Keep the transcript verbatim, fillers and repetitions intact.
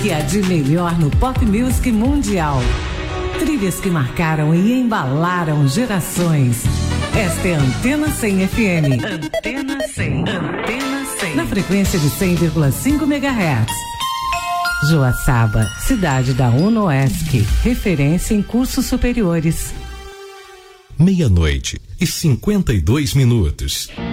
que há de melhor no pop music mundial. Trilhas que marcaram e embalaram gerações. Esta é a Antena cem F M. Antena cem. Antena cem. Na frequência de cem vírgula cinco megahertz. Joaçaba, cidade da UNOESC, referência em cursos superiores. Meia-noite e cinquenta e dois minutos.